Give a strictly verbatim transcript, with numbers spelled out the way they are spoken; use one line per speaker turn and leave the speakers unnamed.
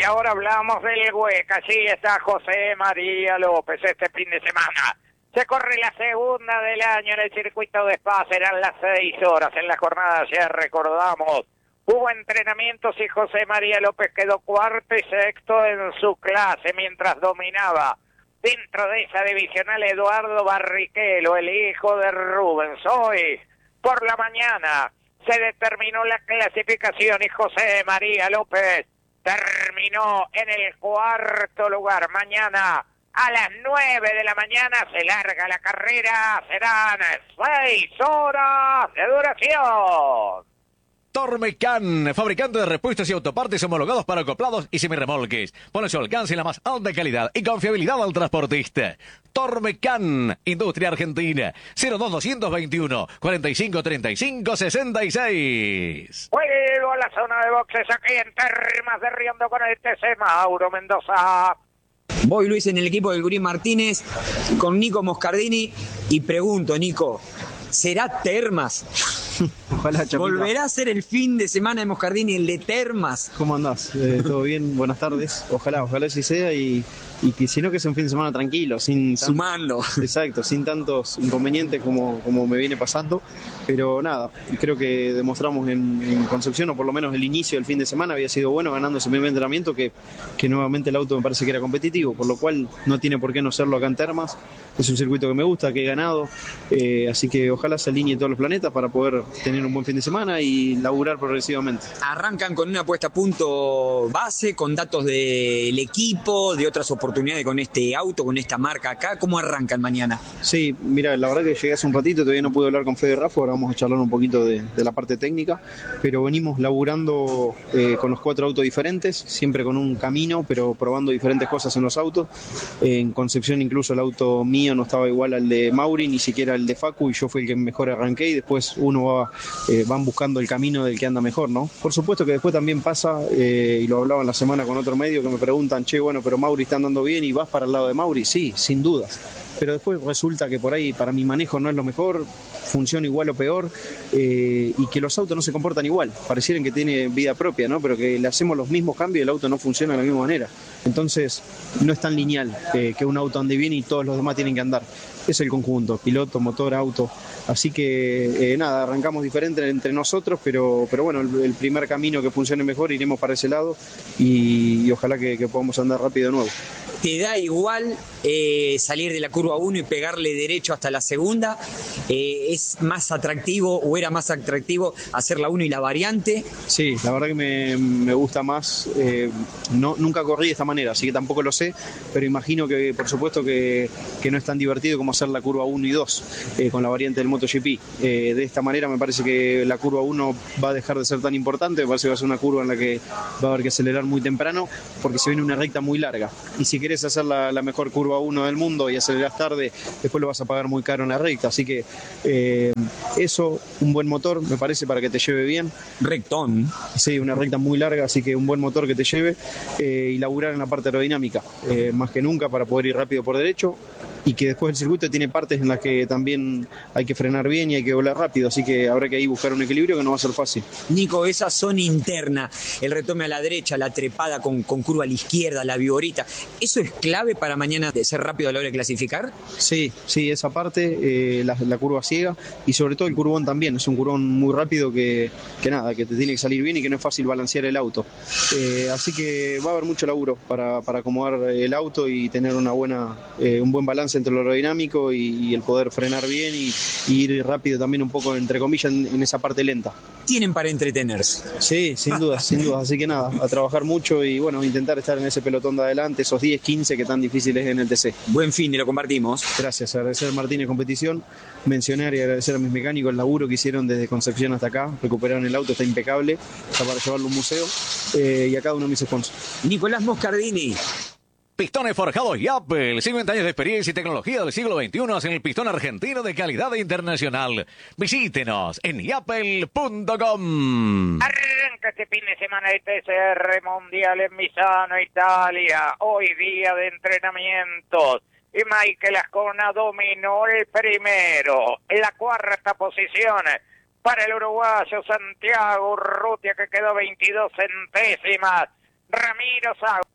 ahora hablamos del Hueca. Allí está José María López este fin de semana. Se corre la segunda del año en el circuito de Spa, serán las seis horas en la jornada, ya recordamos. Hubo entrenamientos y José María López quedó cuarto y sexto en su clase mientras dominaba dentro de esa divisional Eduardo Barrichello, el hijo de Rubens. Hoy, por la mañana, se determinó la clasificación y José María López terminó en el cuarto lugar. Mañana a las nueve de la mañana se larga la carrera, serán seis horas de duración.
Tormecan, fabricante de repuestos y autopartes homologados para acoplados y semirremolques. Pone su alcance la más alta calidad y confiabilidad al transportista. Tormecan, Industria Argentina, cero dos dos veintiuno, cuarenta y cinco treinta y cinco sesenta y seis.
Vuelvo a la zona de boxes aquí en Termas de Riondo con el T C Mauro Mendoza.
Voy, Luis, en el equipo del Gurí Martínez con Nico Moscardini y pregunto, Nico, ¿será Termas?
Ojalá, Chapita.
¿Volverá a ser el fin de semana de Moscardini, el de Termas?
¿Cómo andás? Eh, ¿Todo bien? Buenas tardes. Ojalá, ojalá sí sea y, y que si no que sea un fin de semana tranquilo, sin tan-
Sumando.
Exacto, sin tantos inconvenientes como, como me viene pasando. Pero nada, creo que demostramos en, en Concepción, o por lo menos el inicio del fin de semana había sido bueno, ganando ese primer entrenamiento, que, que nuevamente el auto me parece que era competitivo, por lo cual no tiene por qué no serlo acá en Termas. Es un circuito que me gusta, que he ganado, eh, así que ojalá se alinee todos los planetas para poder tener un buen fin de semana y laburar progresivamente.
Arrancan con una puesta a punto base, con datos del equipo, de otras oportunidades con este auto, con esta marca acá. ¿Cómo arrancan mañana?
Sí, mira, la verdad que llegué hace un ratito, todavía no pude hablar con Fede Raffo, ahora vamos a charlar un poquito de, de la parte técnica, pero venimos laburando eh, con los cuatro autos diferentes, siempre con un camino, pero probando diferentes cosas en los autos. Eh, en Concepción incluso el auto mío no estaba igual al de Mauri, ni siquiera al de Facu, y yo fui el que mejor arranqué, y después uno va, eh, van buscando el camino del que anda mejor, ¿no? Por supuesto que después también pasa, eh, y lo hablaba en la semana con otro medio, que me preguntan, che, bueno, pero Mauri está andando bien y vas para el lado de Mauri. Sí, sin dudas. Pero después resulta que por ahí para mi manejo no es lo mejor, funciona igual o peor, eh, y que los autos no se comportan igual, parecieran que tiene vida propia, ¿no? Pero que le hacemos los mismos cambios y el auto no funciona de la misma manera. Entonces no es tan lineal eh, que un auto ande bien y todos los demás tienen que andar. Es el conjunto, piloto, motor, auto. Así que eh, nada, arrancamos diferente entre nosotros, pero, pero bueno, el, el primer camino que funcione mejor iremos para ese lado y, y ojalá que, que podamos andar rápido de nuevo.
¿Te da igual eh, salir de la curva uno y pegarle derecho hasta la segunda? Eh, ¿Es más atractivo o era más atractivo hacer la uno y la variante?
Sí, la verdad que me, me gusta más. Eh, no, nunca corrí de esta manera, así que tampoco lo sé, pero imagino que por supuesto que, que no es tan divertido como hacer la curva uno y dos eh, con la variante del MotoGP. Eh, de esta manera me parece que la curva uno va a dejar de ser tan importante, me parece que va a ser una curva en la que va a haber que acelerar muy temprano porque se viene una recta muy larga. Y si querés hacer la, la mejor curva uno del mundo y aceleras tarde, después lo vas a pagar muy caro en la recta. Así que eh, eso, un buen motor, me parece, para que te lleve bien.
Rectón.
Sí, una recta muy larga, así que un buen motor que te lleve eh, y laburar en la parte aerodinámica, eh, más que nunca para poder ir rápido por derecho. Y que después el circuito tiene partes en las que también hay que frenar bien y hay que volar rápido, así que habrá que ahí buscar un equilibrio que no va a ser fácil.
Nico, esa zona interna, el retome a la derecha, la trepada con, con curva a la izquierda, la viborita, ¿eso es clave para mañana de ser rápido a la hora de clasificar?
Sí, sí, esa parte, eh, la, la curva ciega y sobre todo el curvón también, es un curvón muy rápido que, que nada, que te tiene que salir bien y que no es fácil balancear el auto. Eh, así que va a haber mucho laburo para, para acomodar el auto y tener una buena, eh, un buen balance entre lo aerodinámico y, y el poder frenar bien y, y ir rápido también un poco, entre comillas, en, en esa parte lenta.
Tienen para entretenerse.
Sí, sin duda, sin duda. Así que nada, a trabajar mucho y bueno, intentar estar en ese pelotón de adelante, esos diez, quince que tan difícil es en el T C.
Buen fin y lo compartimos.
Gracias, agradecer a Martínez Competición, mencionar y agradecer a mis mecánicos el laburo que hicieron desde Concepción hasta acá, recuperaron el auto, está impecable, está para llevarlo a un museo, eh, y a cada uno de mis sponsors.
Nicolás Moscardini.
Pistones forjados Yapel, cincuenta años de experiencia y tecnología del siglo veintiuno en el pistón argentino de calidad internacional. Visítenos en yapel punto com.
Arranca este fin de semana el T C R Mundial en Misano, Italia. Hoy día de entrenamientos. Y Michael Ascona dominó el primero. La cuarta posición para el uruguayo Santiago Urrutia, que quedó veintidós centésimas Ramiro Sago.